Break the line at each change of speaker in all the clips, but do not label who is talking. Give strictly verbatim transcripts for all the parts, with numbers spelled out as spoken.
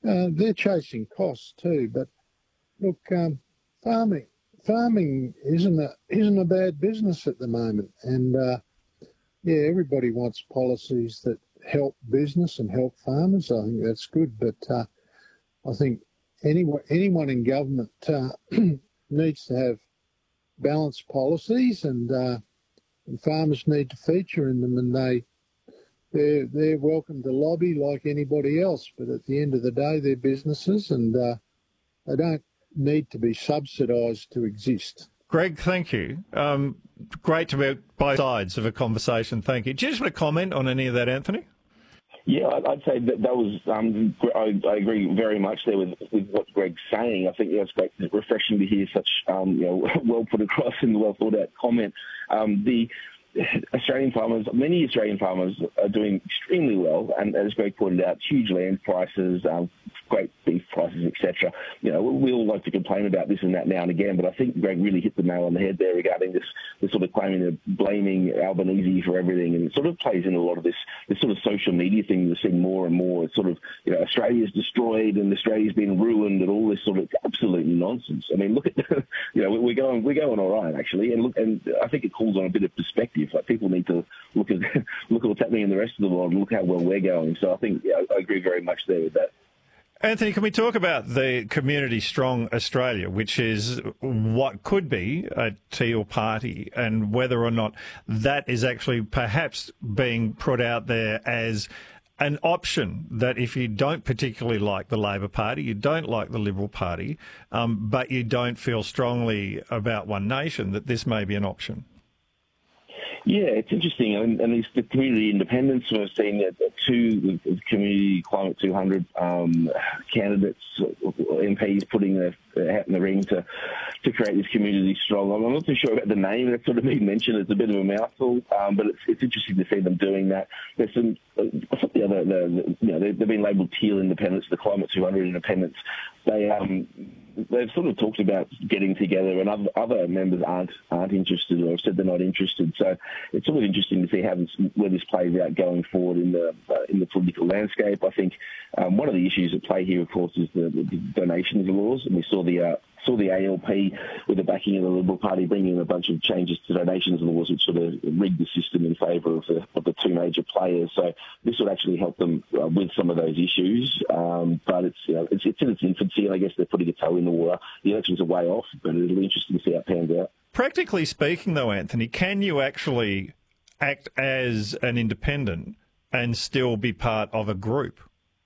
uh, they're chasing costs too. But look, um, farming farming isn't a isn't a bad business at the moment, and uh, yeah, everybody wants policies that help business and help farmers. I think that's good, but uh, I think anyone anyone in government uh, needs to have balanced policies, and, uh, and farmers need to feature in them, and they they're they're welcome to lobby like anybody else. But at the end of the day, they're businesses, and uh, they don't need to be subsidised to exist.
Greg, thank you. Um, great to be at both sides of a conversation. Thank you. Do you just want to comment on any of that, Anthony?
Yeah, I'd say that that was, um, I, I agree very much there with, with what Greg's saying. I think yeah, it's great, refreshing to hear such, um, you know, well put across and well thought out comment. Um, the Australian farmers, many Australian farmers are doing extremely well, and as Greg pointed out, huge land prices, um, great beef prices, et cetera. You know, we all like to complain about this and that now and again, but I think Greg really hit the nail on the head there regarding this, this sort of claiming of blaming Albanese for everything, and it sort of plays in a lot of this, this sort of social media thing we're seeing more and more. It's sort of, you know, Australia's destroyed and Australia's been ruined and all this sort of absolute nonsense. I mean, look at, you know, we're going, we're going all right actually, and look, and I think it calls on a bit of perspective. Like people need to look at look at what's happening in the rest of the world and look how well we're going. So I think yeah, I agree very much there with that.
Anthony, can we talk about the Community Strong Australia, which is what could be a Teal party, and whether or not that is actually perhaps being put out there as an option, that if you don't particularly like the Labor Party, you don't like the Liberal Party, um, but you don't feel strongly about One Nation, that this may be an option?
Yeah, it's interesting. And, and these the community independents, we've seen that two the community climate two hundred um, candidates, M Ps putting their, their hat in the ring to to create this community strong. I'm not too sure about the name that's sort of been mentioned. It's a bit of a mouthful, um, but it's, it's interesting to see them doing that. There's some, what's the other, the, you know, they've been labelled Teal independents, the climate two hundred independents. They um. They've sort of talked about getting together, and other, other members aren't aren't interested or have said they're not interested. So it's sort of interesting to see how this, where this plays out going forward in the uh, in the political landscape. I think um, one of the issues at play here, of course, is the, the donations laws, and we saw the uh, saw the A L P with the backing of the Liberal Party bringing in a bunch of changes to donations laws, which sort of rigged the system in favour of the of the two major players. So this would actually help them uh, with some of those issues. Um, but it's, you know, it's it's in its infancy, and I guess they're putting a toe in the water. The elections are way off, but it'll be interesting to see how it pans out.
Practically speaking, though, Anthony, can you actually act as an independent and still be part of a group?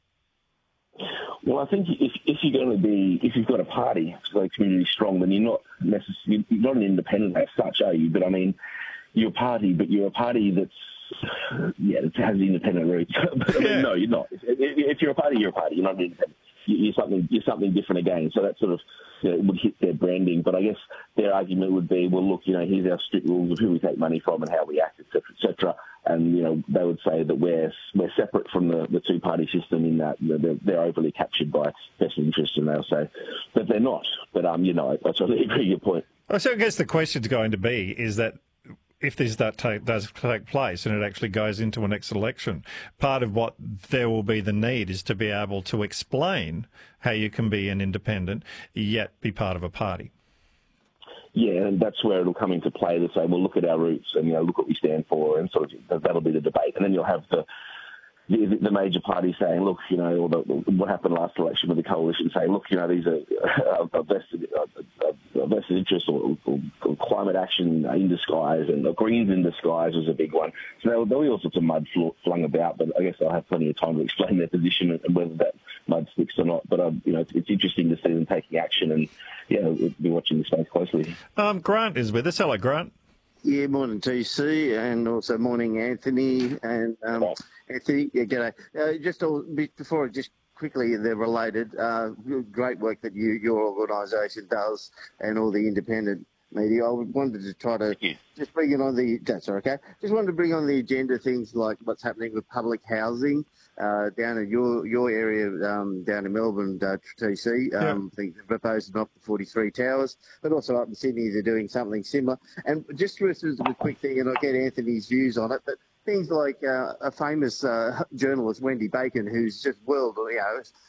Well, I think if, if you're going to be, if you've got a party, so community strong, then you're not necessarily, you're not an independent as such, are you? But I mean, you're a party, but you're a party that's, yeah, that has independent roots. But I mean, yeah. No, you're not. If, if you're a party, you're a party. You're not an independent. You're something, you're something different again. So that sort of, you know, would hit their branding. But I guess their argument would be, well, look, you know, here's our strict rules of who we take money from and how we act, et cetera, et cetera. And, you know, they would say that we're we're separate from the, the two-party system in that they're, they're overly captured by best interest, and they'll say that they're not. But, um, you know, I totally agree with your point.
So I guess the question's going to be is that if this that take, does take place and it actually goes into a next election, part of what there will be the need is to be able to explain how you can be an independent yet be part of a party.
Yeah, and that's where it'll come into play to say, well, look at our roots and, you know, look what we stand for, and sort of that'll be the debate. And then you'll have the the, the major parties saying, look, you know, or the, what happened last election with the coalition saying, look, you know, these are a vested, a vested interest or, or, or climate action in disguise, and the Greens in disguise was a big one. So there'll, there'll be all sorts of mud flung about, but I guess they'll have plenty of time to explain their position and whether that mud sticks or not. But, um, you know, it's, it's interesting to see them taking action, and, yeah, we'll be watching the space closely.
Um, Grant is with us. Hello, Grant.
Yeah, morning T C, and also morning Anthony. And um, Anthony, yeah, g'day. Uh, just a bit before, just quickly, they're related. Uh, great work that you, your organisation does, and all the independent media. I wanted to try to just bring it on the. That's okay. Just wanted to bring on the agenda things like what's happening with public housing uh, down in your your area, um, down in Melbourne, uh, T C. Um, yeah. I think they're proposing up to forty-three towers, but also up in Sydney they're doing something similar. And just for a quick thing, and I'll get Anthony's views on it, but things like uh, a famous uh, journalist, Wendy Bacon, who's just world, you know,